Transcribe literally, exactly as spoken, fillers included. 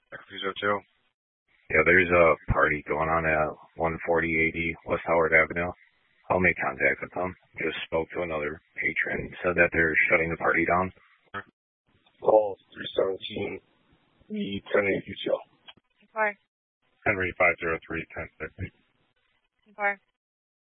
X zero two. Yeah, there's a party going on at one forty eighty West Howard Avenue. I'll make contact with them. Just spoke to another patron. Said that they're shutting the party down. Call three seventeen E ten eighty two. Okay. Henry five zero three ten fifty. Okay.